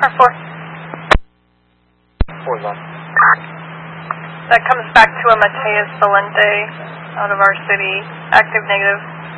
Car 4. 4's on. That comes back to a Mateus Valente out of our city. Active negative.